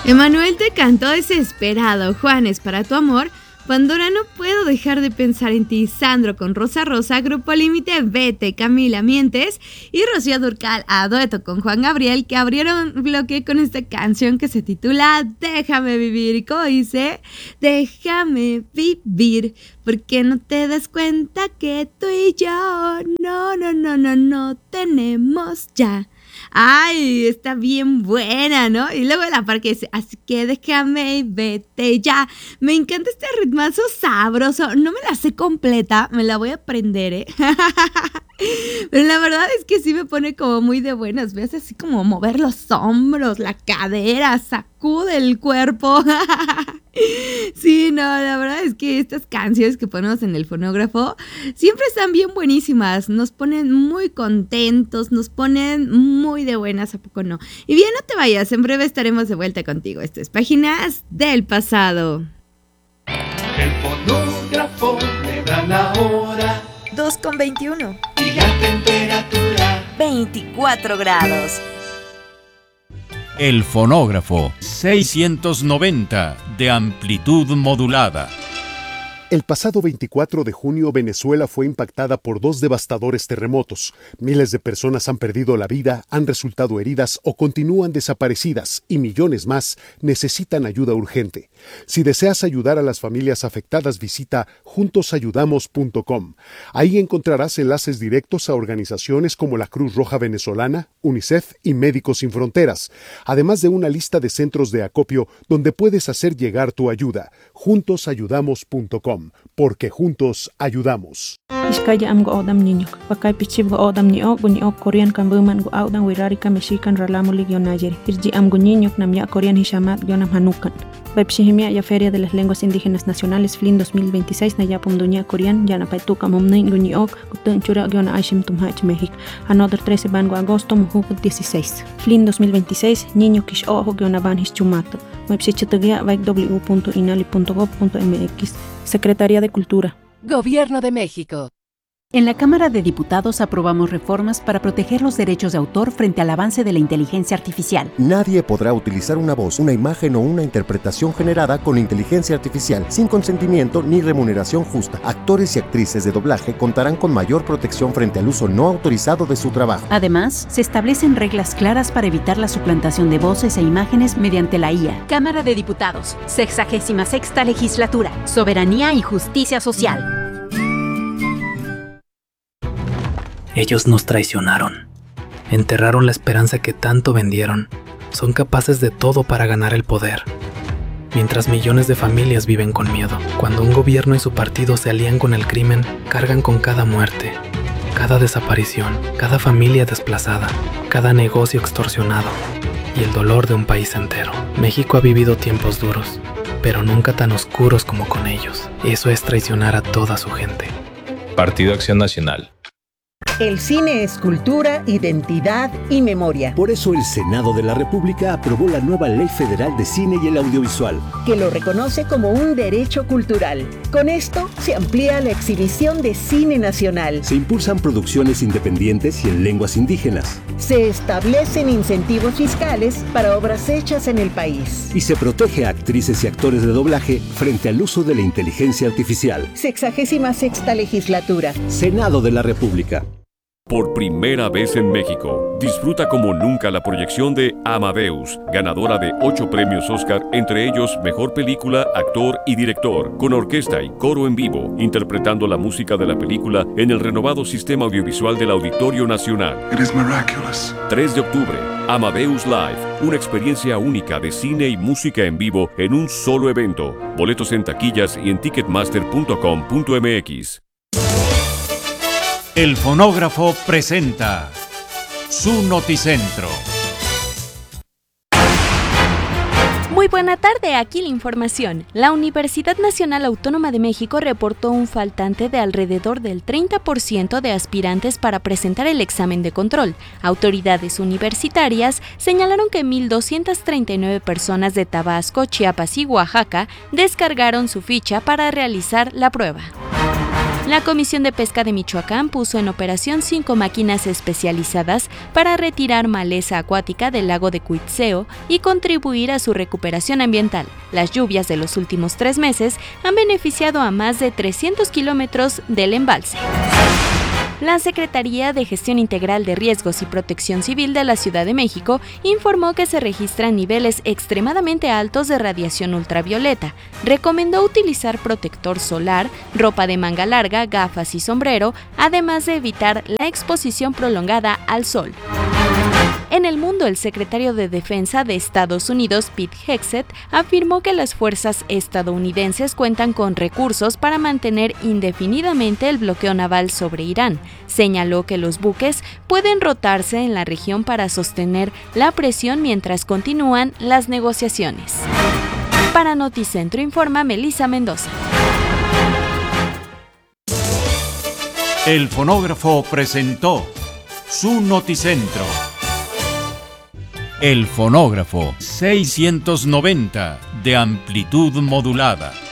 Emanuel te cantó Desesperado, Juanes para tu amor, Pandora No puedo dejar de pensar en ti, Sandro con Rosa Rosa, Grupo Límite, Vete, Camila Mientes y Rocío Dúrcal a dueto con Juan Gabriel, que abrieron bloque con esta canción que se titula Déjame vivir. Y como dice, déjame vivir, porque no te das cuenta que tú y yo no tenemos ya. Ay, está bien buena, ¿no? Y luego la parte que dice, así que déjame y vete ya. Me encanta este ritmazo sabroso. No me la sé completa, me la voy a aprender, ¿eh? Pero la verdad es que sí me pone como muy de buenas. Ves así como mover los hombros, la cadera, sacude el cuerpo. Sí, no, la verdad es que estas canciones que ponemos en el fonógrafo siempre están bien buenísimas. Nos ponen muy contentos, nos ponen muy de buenas, ¿a poco no? Y bien, no te vayas, en breve estaremos de vuelta contigo. Esto es Páginas del Pasado. El fonógrafo le da la hora. 2:21. Y la temperatura 24 grados. El fonógrafo 690 de amplitud modulada. El pasado 24 de junio, Venezuela fue impactada por 2 devastadores terremotos. Miles de personas han perdido la vida, han resultado heridas o continúan desaparecidas y millones más necesitan ayuda urgente. Si deseas ayudar a las familias afectadas, visita juntosayudamos.com. Ahí encontrarás enlaces directos a organizaciones como la Cruz Roja Venezolana, UNICEF y Médicos Sin Fronteras, además de una lista de centros de acopio donde puedes hacer llegar tu ayuda. juntosayudamos.com. Porque juntos ayudamos. Iskaya am go odam niñok. Pakai pichib go odam ni ok Korean kan buman go odam wirari ka mexican ralamo ligio nayer. Irji am go niñok nam ya Korean hishamat gionam hanukan. Baipshihimia ya Feria de las Lenguas Indígenas Nacionales FLIN 2026 na yapum dunya Korean ya na paituka mumnin go ni ok gutun chura giona aishim tumhach México. Another 13 ban go agosto muhu 16. FLIN 2026 niño kish ojo giona ban hischumato. Baipshichitugia vaik w.inali.gov.mx. Secretaría de Cultura. Gobierno de México. En la Cámara de Diputados aprobamos reformas para proteger los derechos de autor frente al avance de la inteligencia artificial. Nadie podrá utilizar una voz, una imagen o una interpretación generada con inteligencia artificial sin consentimiento ni remuneración justa. Actores y actrices de doblaje contarán con mayor protección frente al uso no autorizado de su trabajo. Además, se establecen reglas claras para evitar la suplantación de voces e imágenes mediante la IA. Cámara de Diputados, 66ª Legislatura, Soberanía y Justicia Social. Ellos nos traicionaron, enterraron la esperanza que tanto vendieron, son capaces de todo para ganar el poder. Mientras millones de familias viven con miedo, cuando un gobierno y su partido se alían con el crimen, cargan con cada muerte, cada desaparición, cada familia desplazada, cada negocio extorsionado y el dolor de un país entero. México ha vivido tiempos duros, pero nunca tan oscuros como con ellos. Eso es traicionar a toda su gente. Partido Acción Nacional. El cine es cultura, identidad y memoria. Por eso el Senado de la República aprobó la nueva Ley Federal de Cine y el Audiovisual, que lo reconoce como un derecho cultural. Con esto se amplía la exhibición de cine nacional. Se impulsan producciones independientes y en lenguas indígenas. Se establecen incentivos fiscales para obras hechas en el país. Y se protege a actrices y actores de doblaje frente al uso de la inteligencia artificial. 66ª Legislatura. Senado de la República. Por primera vez en México, disfruta como nunca la proyección de Amadeus, ganadora de 8 premios Oscar, entre ellos Mejor Película, Actor y Director, con orquesta y coro en vivo, interpretando la música de la película en el renovado sistema audiovisual del Auditorio Nacional. It is miraculous. 3 de octubre, Amadeus Live, una experiencia única de cine y música en vivo en un solo evento. Boletos en taquillas y en ticketmaster.com.mx. El fonógrafo presenta su noticentro. Muy buena tarde, aquí la información. La Universidad Nacional Autónoma de México reportó un faltante de alrededor del 30% de aspirantes para presentar el examen de control. Autoridades universitarias señalaron que 1,239 personas de Tabasco, Chiapas y Oaxaca descargaron su ficha para realizar la prueba. La Comisión de Pesca de Michoacán puso en operación 5 máquinas especializadas para retirar maleza acuática del lago de Cuitzeo y contribuir a su recuperación ambiental. Las lluvias de los últimos 3 meses han beneficiado a más de 300 kilómetros del embalse. La Secretaría de Gestión Integral de Riesgos y Protección Civil de la Ciudad de México informó que se registran niveles extremadamente altos de radiación ultravioleta. Recomendó utilizar protector solar, ropa de manga larga, gafas y sombrero, además de evitar la exposición prolongada al sol. En el mundo, el secretario de Defensa de Estados Unidos, Pete Hegseth, afirmó que las fuerzas estadounidenses cuentan con recursos para mantener indefinidamente el bloqueo naval sobre Irán. Señaló que los buques pueden rotarse en la región para sostener la presión mientras continúan las negociaciones. Para Noticentro informa Melissa Mendoza. El fonógrafo presentó su Noticentro. El fonógrafo 690 de amplitud modulada.